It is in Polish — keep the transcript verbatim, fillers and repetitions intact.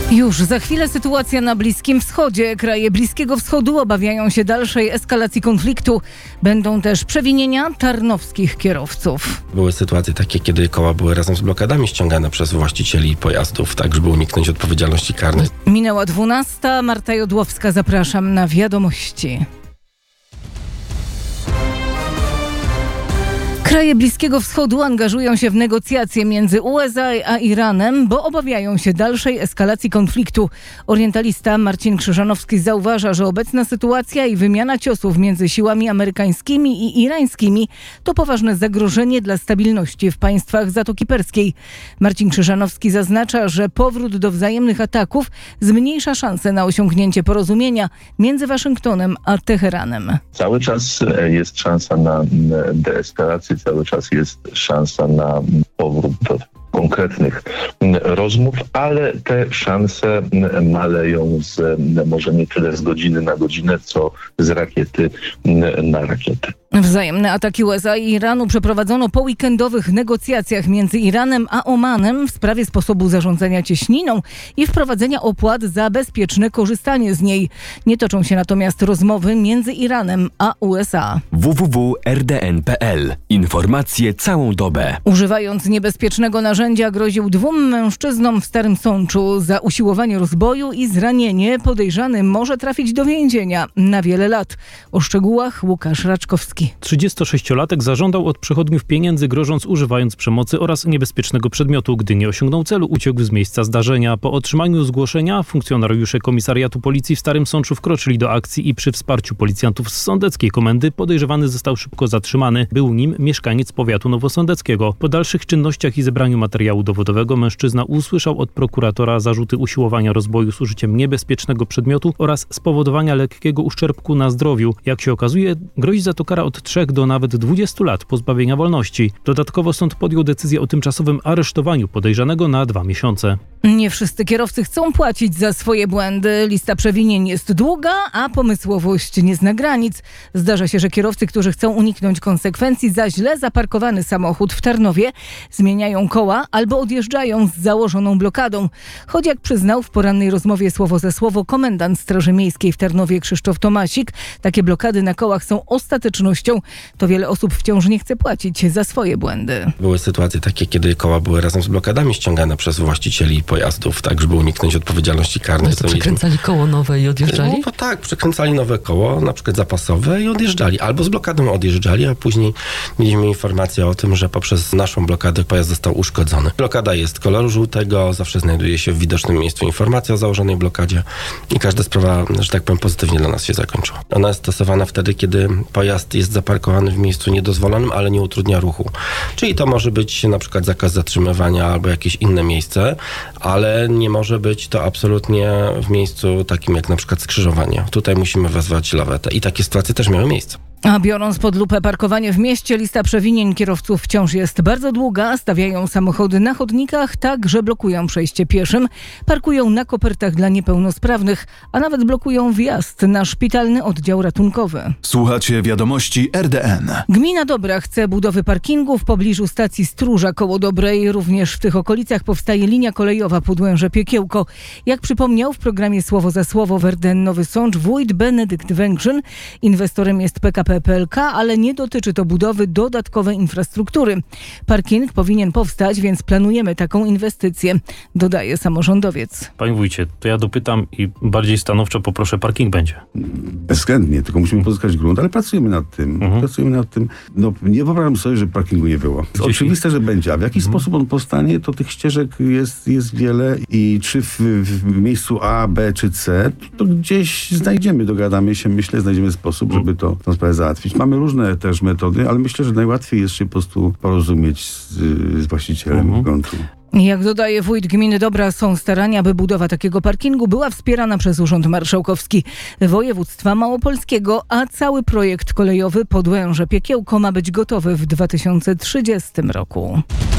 Już za chwilę sytuacja na Bliskim Wschodzie. Kraje Bliskiego Wschodu obawiają się dalszej eskalacji konfliktu. Będą też przewinienia tarnowskich kierowców. Były sytuacje takie, kiedy koła były razem z blokadami ściągane przez właścicieli pojazdów, tak żeby uniknąć odpowiedzialności karnej. Minęła dwunasta. Marta Jodłowska, zapraszam na wiadomości. Kraje Bliskiego Wschodu angażują się w negocjacje między U S A a Iranem, bo obawiają się dalszej eskalacji konfliktu. Orientalista Marcin Krzyżanowski zauważa, że obecna sytuacja i wymiana ciosów między siłami amerykańskimi i irańskimi to poważne zagrożenie dla stabilności w państwach Zatoki Perskiej. Marcin Krzyżanowski zaznacza, że powrót do wzajemnych ataków zmniejsza szanse na osiągnięcie porozumienia między Waszyngtonem a Teheranem. Cały czas jest szansa na deeskalację, cały czas jest szansa na powrót do konkretnych rozmów, ale te szanse maleją z, może nie tyle z godziny na godzinę, co z rakiety na rakietę. Wzajemne ataki U S A i Iranu przeprowadzono po weekendowych negocjacjach między Iranem a Omanem w sprawie sposobu zarządzania cieśniną i wprowadzenia opłat za bezpieczne korzystanie z niej. Nie toczą się natomiast rozmowy między Iranem a U S A. w w w kropka r d n kropka p l. Informacje całą dobę. Używając niebezpiecznego narzędzia groził dwóm mężczyznom w Starym Sączu. Za usiłowanie rozboju i zranienie podejrzany może trafić do więzienia na wiele lat. O szczegółach Łukasz Raczkowski. trzydziestosześciolatek zażądał od przechodniów pieniędzy, grożąc używając przemocy oraz niebezpiecznego przedmiotu. Gdy nie osiągnął celu, uciekł z miejsca zdarzenia. Po otrzymaniu zgłoszenia funkcjonariusze komisariatu policji w Starym Sączu wkroczyli do akcji i przy wsparciu policjantów z sądeckiej komendy podejrzewany został szybko zatrzymany. Był nim mieszkaniec powiatu nowosądeckiego. Po dalszych czynnościach i zebraniu materiału dowodowego mężczyzna usłyszał od prokuratora zarzuty usiłowania rozboju z użyciem niebezpiecznego przedmiotu oraz spowodowania lekkiego uszczerbku na zdrowiu. Jak się okazuje, grozi za to kara od trzech do nawet dwudziestu lat pozbawienia wolności. Dodatkowo sąd podjął decyzję o tymczasowym aresztowaniu podejrzanego na dwa miesiące. Nie wszyscy kierowcy chcą płacić za swoje błędy. Lista przewinień jest długa, a pomysłowość nie zna granic. Zdarza się, że kierowcy, którzy chcą uniknąć konsekwencji za źle zaparkowany samochód w Tarnowie, zmieniają koła albo odjeżdżają z założoną blokadą. Choć jak przyznał w porannej rozmowie słowo za słowo komendant Straży Miejskiej w Tarnowie Krzysztof Tomasik, takie blokady na kołach są ostatecznością, to wiele osób wciąż nie chce płacić za swoje błędy. Były sytuacje takie, kiedy koła były razem z blokadami ściągane przez właścicieli pojazdów, tak żeby uniknąć odpowiedzialności karnej. No to przekręcali koło nowe i odjeżdżali? No, tak, przekręcali nowe koło, na przykład zapasowe i odjeżdżali. Albo z blokadą odjeżdżali, a później mieliśmy informację o tym, że poprzez naszą blokadę pojazd został uszkodzony. Blokada jest koloru żółtego, zawsze znajduje się w widocznym miejscu informacja o założonej blokadzie i każda sprawa, że tak powiem, pozytywnie dla nas się zakończyła. Ona jest stosowana wtedy, kiedy pojazd jest zaparkowany w miejscu niedozwolonym, ale nie utrudnia ruchu. Czyli to może być na przykład zakaz zatrzymywania albo jakieś inne miejsce, ale nie może być to absolutnie w miejscu takim jak na przykład skrzyżowanie. Tutaj musimy wezwać lawetę i takie sytuacje też miały miejsce. A biorąc pod lupę parkowanie w mieście, lista przewinień kierowców wciąż jest bardzo długa. Stawiają samochody na chodnikach tak, że blokują przejście pieszym, parkują na kopertach dla niepełnosprawnych, a nawet blokują wjazd na szpitalny oddział ratunkowy. Słuchacie wiadomości R D N. Gmina Dobra chce budowy parkingu w pobliżu stacji Stróża koło Dobrej. Również w tych okolicach powstaje linia kolejowa Podłęże-Piekiełko. Jak przypomniał w programie Słowo za Słowo w R D N Nowy Sącz wójt Benedykt Węgrzyn, inwestorem jest P K P P L K, ale nie dotyczy to budowy dodatkowej infrastruktury. Parking powinien powstać, więc planujemy taką inwestycję, dodaje samorządowiec. Panie wójcie, to ja dopytam i bardziej stanowczo poproszę, parking będzie. Bezwzględnie, tylko musimy pozyskać grunt, ale pracujemy nad tym. Mhm. Pracujemy nad tym. No, nie wyobrażam sobie, że parkingu nie było. Jest oczywiste, że będzie, a w jaki mhm. sposób on powstanie, to tych ścieżek jest, jest wiele i czy w, w miejscu A, B czy C, to gdzieś znajdziemy, dogadamy się, myślę, znajdziemy sposób, żeby to, tę sprawę załatwić. Mamy różne też metody, ale myślę, że najłatwiej jest się po prostu porozumieć z, z właścicielem mhm. gruntu. Jak dodaje wójt gminy Dobra, są starania, by budowa takiego parkingu była wspierana przez Urząd Marszałkowski Województwa Małopolskiego, a cały projekt kolejowy Podłęże-Piekiełko ma być gotowy w dwa tysiące trzydziestym roku.